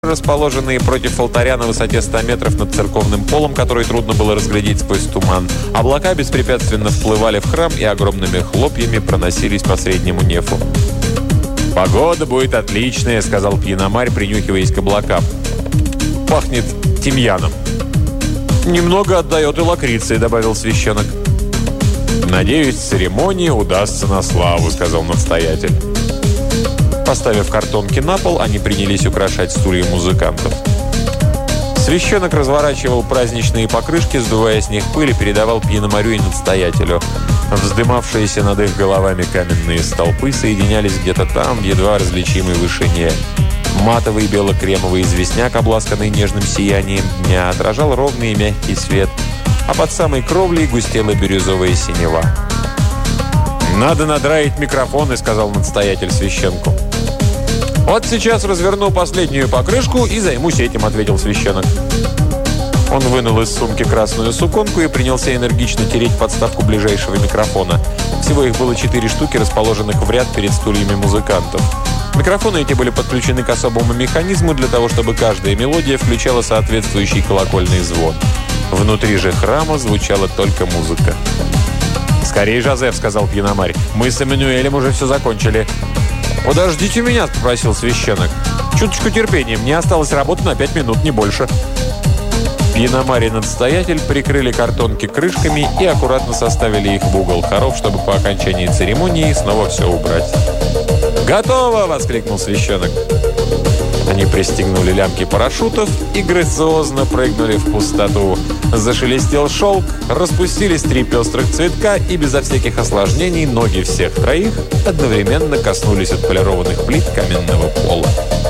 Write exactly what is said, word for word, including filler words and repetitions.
расположенные против алтаря на высоте ста метров над церковным полом, который трудно было разглядеть сквозь туман. Облака беспрепятственно вплывали в храм и огромными хлопьями проносились по среднему нефу. «Погода будет отличная», — сказал Пьяномарь, принюхиваясь к облакам. «Пахнет тимьяном». «Немного отдает и лакрицией», — добавил священник. «Надеюсь, церемония удастся на славу», — сказал настоятель. Поставив картонки на пол, они принялись украшать стулья музыкантов. Священник разворачивал праздничные покрышки, сдувая с них пыль, и передавал Пьяномарю и настоятелю. Вздымавшиеся над их головами каменные столпы соединялись где-то там, в едва различимой вышине. Матовый бело-кремовый известняк, обласканный нежным сиянием дня, отражал ровный и мягкий свет, а под самой кровлей густела бирюзовая синева. «Надо надраить микрофоны», — сказал настоятель священку. «Вот сейчас разверну последнюю покрышку и займусь этим», — ответил священник. Он вынул из сумки красную суконку и принялся энергично тереть подставку ближайшего микрофона. Всего их было четыре штуки, расположенных в ряд перед стульями музыкантов. Микрофоны эти были подключены к особому механизму для того, чтобы каждая мелодия включала соответствующий колокольный звон. Внутри же храма звучала только музыка. «Скорей, Жозеф», — сказал Пьяномарь. «Мы с Эммануэлем уже все закончили». «Подождите меня», — попросил священник. «Чуточку терпения. Мне осталось работы на пять минут, не больше». Пьяномарь и настоятель прикрыли картонки крышками и аккуратно составили их в угол хоров, чтобы по окончании церемонии снова все убрать. «Готово!» — воскликнул священник. Они пристегнули лямки парашютов и грациозно прыгнули в пустоту. Зашелестел шелк, распустились три пестрых цветка, и безо всяких осложнений ноги всех троих одновременно коснулись отполированных плит каменного пола.